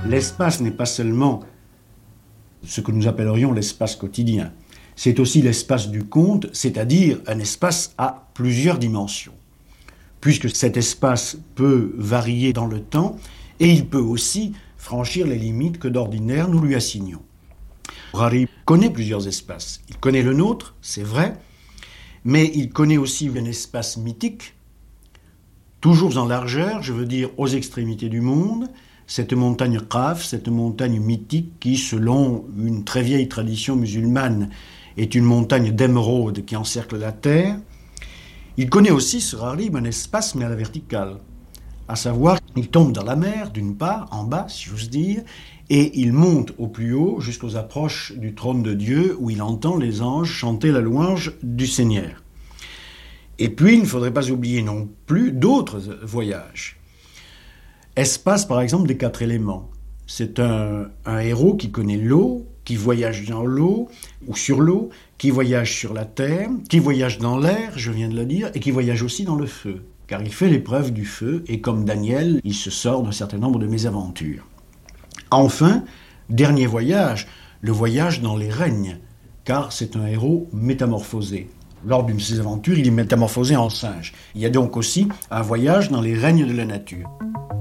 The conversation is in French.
L'espace n'est pas seulement ce que nous appellerions l'espace quotidien. C'est aussi l'espace du conte, c'est-à-dire un espace à plusieurs dimensions. Puisque cet espace peut varier dans le temps et il peut aussi franchir les limites que d'ordinaire nous lui assignons. Harari connaît plusieurs espaces. Il connaît le nôtre, c'est vrai, mais il connaît aussi un espace mythique, toujours en largeur, je veux dire aux extrémités du monde, cette montagne Qaf, cette montagne mythique qui, selon une très vieille tradition musulmane, est une montagne d'émeraude qui encercle la terre. Il connaît aussi, ce Harari, un espace mais à la verticale, à savoir il tombe dans la mer, d'une part, en bas, si j'ose dire, et il monte au plus haut jusqu'aux approches du trône de Dieu où il entend les anges chanter la louange du Seigneur. Et puis, il ne faudrait pas oublier non plus d'autres voyages. Espace, par exemple, des 4 éléments. C'est un héros qui connaît l'eau, qui voyage dans l'eau ou sur l'eau, qui voyage sur la terre, qui voyage dans l'air, je viens de le dire, et qui voyage aussi dans le feu. Car il fait l'épreuve du feu, et comme Daniel, il se sort d'un certain nombre de mésaventures. Enfin, dernier voyage, le voyage dans les règnes, car c'est un héros métamorphosé. Lors d'une de ses aventures, il est métamorphosé en singe. Il y a donc aussi un voyage dans les règnes de la nature.